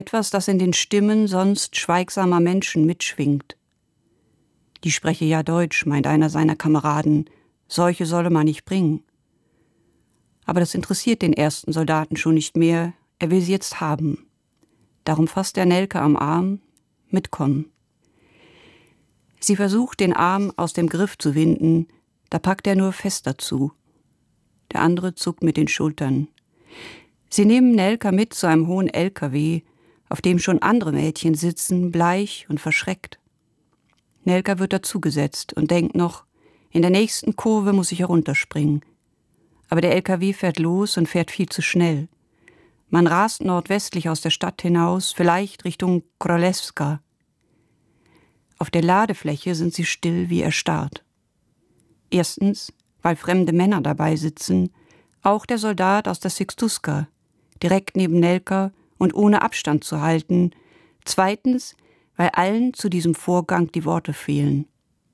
Etwas, das in den Stimmen sonst schweigsamer Menschen mitschwingt. Die spreche ja Deutsch, meint einer seiner Kameraden, solche solle man nicht bringen. Aber das interessiert den ersten Soldaten schon nicht mehr, er will sie jetzt haben. Darum fasst er Nelke am Arm, mitkommen. Sie versucht, den Arm aus dem Griff zu winden, da packt er nur fester zu. Der andere zuckt mit den Schultern. Sie nehmen Nelke mit zu einem hohen LKW, auf dem schon andere Mädchen sitzen, bleich und verschreckt. Nelke wird dazugesetzt und denkt noch, in der nächsten Kurve muss ich herunterspringen. Aber der LKW fährt los und fährt viel zu schnell. Man rast nordwestlich aus der Stadt hinaus, vielleicht Richtung Królewska. Auf der Ladefläche sind sie still wie erstarrt. Erstens, weil fremde Männer dabei sitzen, auch der Soldat aus der Sixtuska, direkt neben Nelke und ohne Abstand zu halten. Zweitens, weil allen zu diesem Vorgang die Worte fehlen.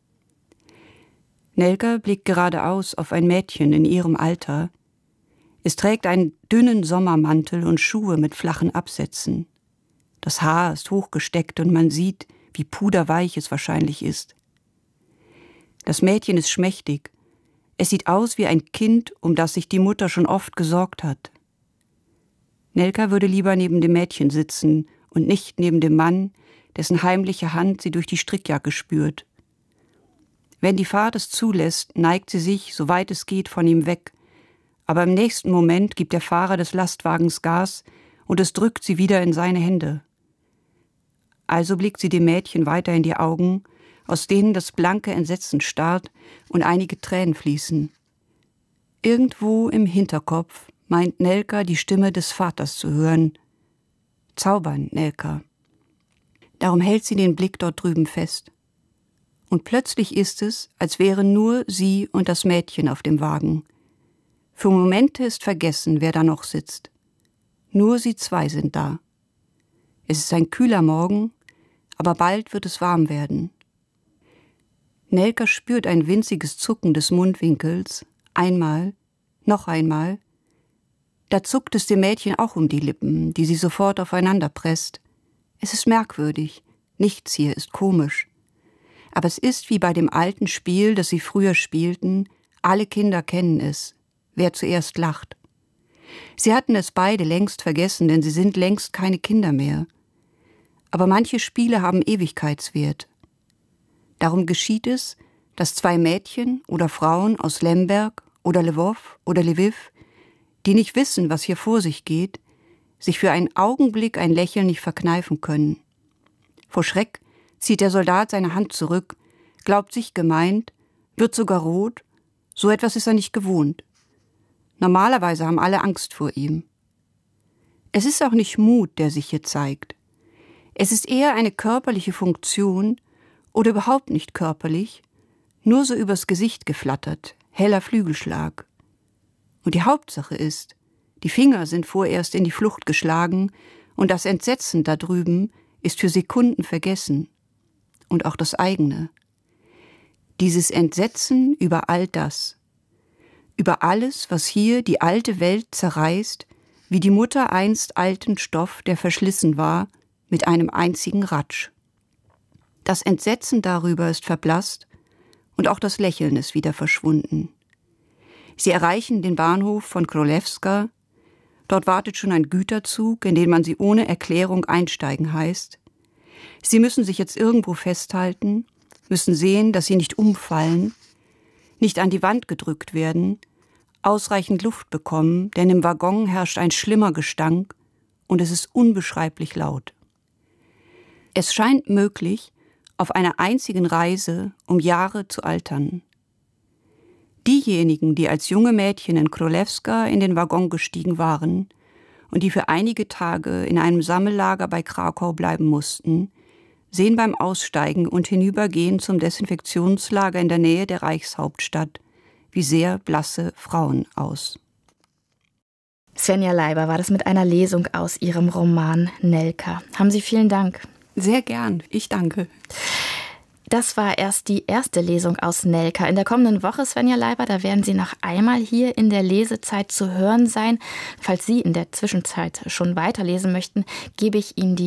Nelke blickt geradeaus auf ein Mädchen in ihrem Alter. Es trägt einen dünnen Sommermantel und Schuhe mit flachen Absätzen. Das Haar ist hochgesteckt und man sieht, wie puderweich es wahrscheinlich ist. Das Mädchen ist schmächtig. Es sieht aus wie ein Kind, um das sich die Mutter schon oft gesorgt hat. Nelke würde lieber neben dem Mädchen sitzen und nicht neben dem Mann, dessen heimliche Hand sie durch die Strickjacke spürt. Wenn die Fahrt es zulässt, neigt sie sich, soweit es geht, von ihm weg. Aber im nächsten Moment gibt der Fahrer des Lastwagens Gas und es drückt sie wieder in seine Hände. Also blickt sie dem Mädchen weiter in die Augen, aus denen das blanke Entsetzen starrt und einige Tränen fließen. Irgendwo im Hinterkopf meint Nelke die Stimme des Vaters zu hören. Zaubern, Nelke. Darum hält sie den Blick dort drüben fest. Und plötzlich ist es, als wären nur sie und das Mädchen auf dem Wagen. Für Momente ist vergessen, wer da noch sitzt. Nur sie zwei sind da. Es ist ein kühler Morgen, aber bald wird es warm werden. Nelke spürt ein winziges Zucken des Mundwinkels, einmal, noch einmal. Da zuckt es dem Mädchen auch um die Lippen, die sie sofort aufeinander presst. Es ist merkwürdig, nichts hier ist komisch. Aber es ist wie bei dem alten Spiel, das sie früher spielten, alle Kinder kennen es, wer zuerst lacht. Sie hatten es beide längst vergessen, denn sie sind längst keine Kinder mehr. Aber manche Spiele haben Ewigkeitswert. Darum geschieht es, dass zwei Mädchen oder Frauen aus Lemberg oder Lwów oder Lwiw, die nicht wissen, was hier vor sich geht, sich für einen Augenblick ein Lächeln nicht verkneifen können. Vor Schreck zieht der Soldat seine Hand zurück, glaubt sich gemeint, wird sogar rot, so etwas ist er nicht gewohnt. Normalerweise haben alle Angst vor ihm. Es ist auch nicht Mut, der sich hier zeigt. Es ist eher eine körperliche Funktion oder überhaupt nicht körperlich, nur so übers Gesicht geflattert, heller Flügelschlag. Und die Hauptsache ist, die Finger sind vorerst in die Flucht geschlagen und das Entsetzen da drüben ist für Sekunden vergessen. Und auch das eigene. Dieses Entsetzen über all das. Über alles, was hier die alte Welt zerreißt, wie die Mutter einst alten Stoff, der verschlissen war, mit einem einzigen Ratsch. Das Entsetzen darüber ist verblasst und auch das Lächeln ist wieder verschwunden. Sie erreichen den Bahnhof von Królewska. Dort wartet schon ein Güterzug, in den man sie ohne Erklärung einsteigen heißt. Sie müssen sich jetzt irgendwo festhalten, müssen sehen, dass sie nicht umfallen, nicht an die Wand gedrückt werden, ausreichend Luft bekommen, denn im Waggon herrscht ein schlimmer Gestank und es ist unbeschreiblich laut. Es scheint möglich, auf einer einzigen Reise um Jahre zu altern. Diejenigen, die als junge Mädchen in Królewska in den Waggon gestiegen waren und die für einige Tage in einem Sammellager bei Krakau bleiben mussten, sehen beim Aussteigen und Hinübergehen zum Desinfektionslager in der Nähe der Reichshauptstadt wie sehr blasse Frauen aus. Svenja Leiber war das mit einer Lesung aus ihrem Roman Nelke. Haben Sie vielen Dank. Sehr gern, ich danke. Das war erst die erste Lesung aus Nelka. In der kommenden Woche, Svenja Leiber, da werden Sie noch einmal hier in der Lesezeit zu hören sein. Falls Sie in der Zwischenzeit schon weiterlesen möchten, gebe ich Ihnen die